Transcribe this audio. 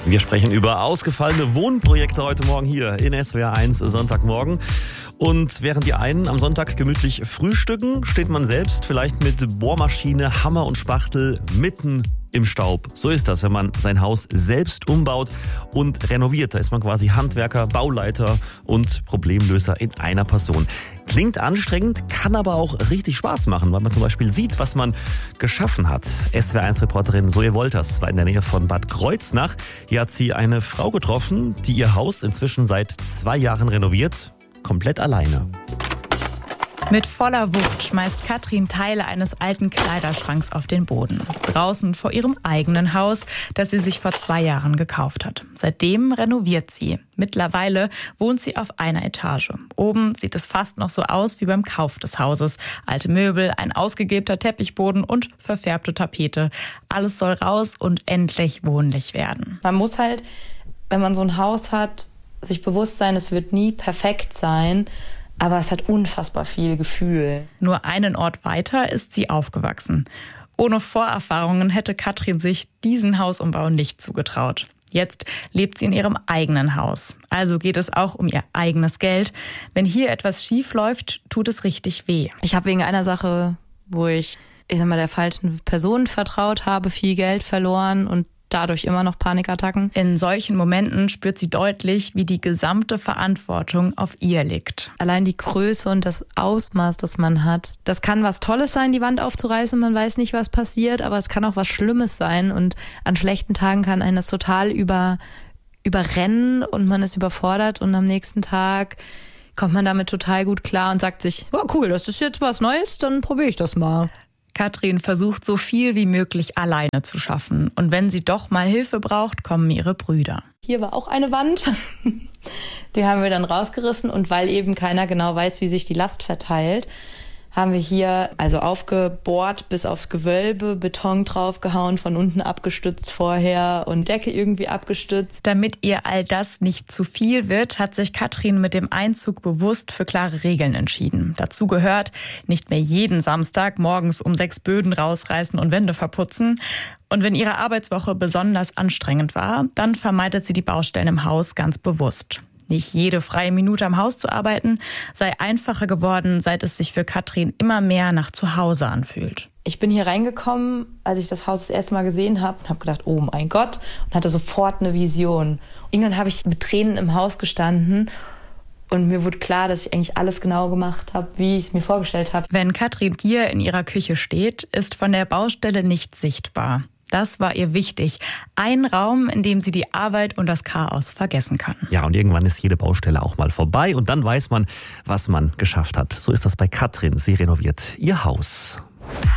Wir sprechen über ausgefallene Wohnprojekte heute Morgen hier in SWR 1 Sonntagmorgen. Und während die einen am Sonntag gemütlich frühstücken, steht man selbst vielleicht mit Bohrmaschine, Hammer und Spachtel mitten im Staub. So ist das, wenn man sein Haus selbst umbaut und renoviert. Da ist man quasi Handwerker, Bauleiter und Problemlöser in einer Person. Klingt anstrengend, kann aber auch richtig Spaß machen, weil man zum Beispiel sieht, was man geschaffen hat. SWR1-Reporterin Zoe Wolters war in der Nähe von Bad Kreuznach. Hier hat sie eine Frau getroffen, die ihr Haus inzwischen seit 2 Jahren renoviert. Komplett alleine. Mit voller Wucht schmeißt Katrin Teile eines alten Kleiderschranks auf den Boden. Draußen vor ihrem eigenen Haus, das sie sich vor 2 Jahren gekauft hat. Seitdem renoviert sie. Mittlerweile wohnt sie auf einer Etage. Oben sieht es fast noch so aus wie beim Kauf des Hauses. Alte Möbel, ein ausgeklebter Teppichboden und verfärbte Tapete. Alles soll raus und endlich wohnlich werden. Man muss halt, wenn man so ein Haus hat, sich bewusst sein, es wird nie perfekt sein. Aber es hat unfassbar viel Gefühl. Nur einen Ort weiter ist sie aufgewachsen. Ohne Vorerfahrungen hätte Katrin sich diesen Hausumbau nicht zugetraut. Jetzt lebt sie in ihrem eigenen Haus. Also geht es auch um ihr eigenes Geld. Wenn hier etwas schief läuft, tut es richtig weh. Ich habe wegen einer Sache, wo ich der falschen Person vertraut habe, viel Geld verloren und dadurch immer noch Panikattacken. In solchen Momenten spürt sie deutlich, wie die gesamte Verantwortung auf ihr liegt. Allein die Größe und das Ausmaß, das man hat. Das kann was Tolles sein, die Wand aufzureißen, man weiß nicht, was passiert, aber es kann auch was Schlimmes sein und an schlechten Tagen kann einen das total überrennen und man ist überfordert und am nächsten Tag kommt man damit total gut klar und sagt sich, oh cool, das ist jetzt was Neues, dann probiere ich das mal. Katrin versucht, so viel wie möglich alleine zu schaffen. Und wenn sie doch mal Hilfe braucht, kommen ihre Brüder. Hier war auch eine Wand. Die haben wir dann rausgerissen. Und weil eben keiner genau weiß, wie sich die Last verteilt, haben wir hier also aufgebohrt bis aufs Gewölbe, Beton draufgehauen, von unten abgestützt vorher und Decke irgendwie abgestützt. Damit ihr all das nicht zu viel wird, hat sich Katrin mit dem Einzug bewusst für klare Regeln entschieden. Dazu gehört, nicht mehr jeden Samstag morgens um 6 Böden rausreißen und Wände verputzen. Und wenn ihre Arbeitswoche besonders anstrengend war, dann vermeidet sie die Baustellen im Haus ganz bewusst. Nicht jede freie Minute am Haus zu arbeiten, sei einfacher geworden, seit es sich für Katrin immer mehr nach Zuhause anfühlt. Ich bin hier reingekommen, als ich das Haus das erste Mal gesehen habe und habe gedacht, oh mein Gott, und hatte sofort eine Vision. Irgendwann habe ich mit Tränen im Haus gestanden und mir wurde klar, dass ich eigentlich alles genau gemacht habe, wie ich es mir vorgestellt habe. Wenn Katrin hier in ihrer Küche steht, ist von der Baustelle nichts sichtbar. Das war ihr wichtig. Ein Raum, in dem sie die Arbeit und das Chaos vergessen kann. Ja, und irgendwann ist jede Baustelle auch mal vorbei und dann weiß man, was man geschafft hat. So ist das bei Katrin. Sie renoviert ihr Haus.